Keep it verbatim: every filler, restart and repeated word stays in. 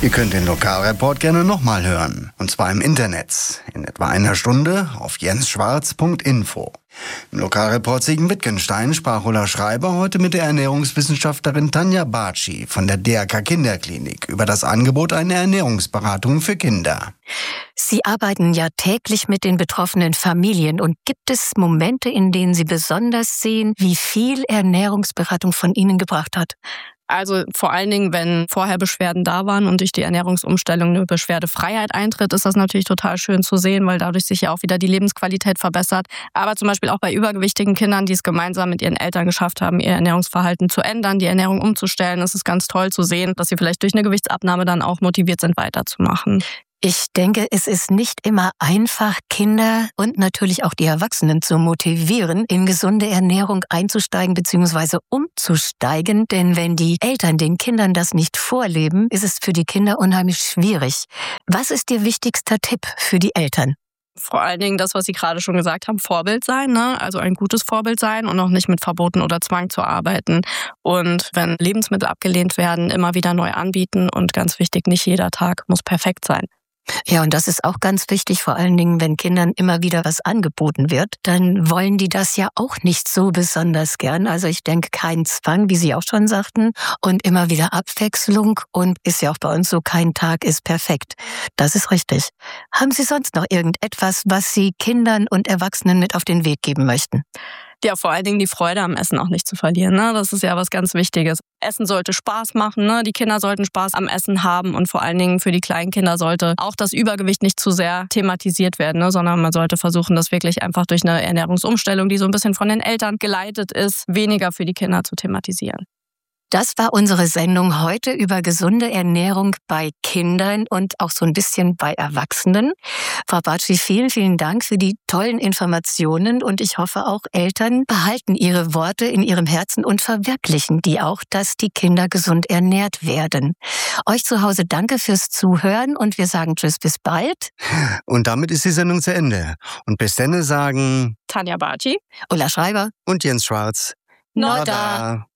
Ihr könnt den Lokalreport gerne nochmal hören. Und zwar im Internet. In etwa einer Stunde auf jens schwarz punkt info. Im Lokalreport Siegen-Wittgenstein sprach Ulla Schreiber heute mit der Ernährungswissenschaftlerin Tanja Bartschi von der D R K Kinderklinik über das Angebot einer Ernährungsberatung für Kinder. Sie arbeiten ja täglich mit den betroffenen Familien. Und gibt es Momente, in denen Sie besonders sehen, wie viel Ernährungsberatung von Ihnen gebracht hat? Also vor allen Dingen, wenn vorher Beschwerden da waren und durch die Ernährungsumstellung eine Beschwerdefreiheit eintritt, ist das natürlich total schön zu sehen, weil dadurch sich ja auch wieder die Lebensqualität verbessert. Aber zum Beispiel auch bei übergewichtigen Kindern, die es gemeinsam mit ihren Eltern geschafft haben, ihr Ernährungsverhalten zu ändern, die Ernährung umzustellen, ist es ganz toll zu sehen, dass sie vielleicht durch eine Gewichtsabnahme dann auch motiviert sind, weiterzumachen. Ich denke, es ist nicht immer einfach, Kinder und natürlich auch die Erwachsenen zu motivieren, in gesunde Ernährung einzusteigen bzw. umzusteigen. Denn wenn die Eltern den Kindern das nicht vorleben, ist es für die Kinder unheimlich schwierig. Was ist Ihr wichtigster Tipp für die Eltern? Vor allen Dingen das, was Sie gerade schon gesagt haben, Vorbild sein, ne? Also ein gutes Vorbild sein und auch nicht mit Verboten oder Zwang zu arbeiten. Und wenn Lebensmittel abgelehnt werden, immer wieder neu anbieten und ganz wichtig, nicht jeder Tag muss perfekt sein. Ja, und das ist auch ganz wichtig, vor allen Dingen, wenn Kindern immer wieder was angeboten wird, dann wollen die das ja auch nicht so besonders gern. Also ich denke, kein Zwang, wie Sie auch schon sagten, und immer wieder Abwechslung und ist ja auch bei uns so, kein Tag ist perfekt. Das ist richtig. Haben Sie sonst noch irgendetwas, was Sie Kindern und Erwachsenen mit auf den Weg geben möchten? Ja, vor allen Dingen die Freude am Essen auch nicht zu verlieren, ne? Das ist ja was ganz Wichtiges. Essen sollte Spaß machen, ne? Die Kinder sollten Spaß am Essen haben und vor allen Dingen für die kleinen Kinder sollte auch das Übergewicht nicht zu sehr thematisiert werden, ne? Sondern man sollte versuchen, das wirklich einfach durch eine Ernährungsumstellung, die so ein bisschen von den Eltern geleitet ist, weniger für die Kinder zu thematisieren. Das war unsere Sendung heute über gesunde Ernährung bei Kindern und auch so ein bisschen bei Erwachsenen. Frau Bartschi, vielen, vielen Dank für die tollen Informationen und ich hoffe auch, Eltern behalten ihre Worte in ihrem Herzen und verwirklichen die auch, dass die Kinder gesund ernährt werden. Euch zu Hause danke fürs Zuhören und wir sagen Tschüss, bis bald. Und damit ist die Sendung zu Ende. Und bis dann sagen Tanja Bartschi, Ulla Schreiber und Jens Schwarz. Nodda.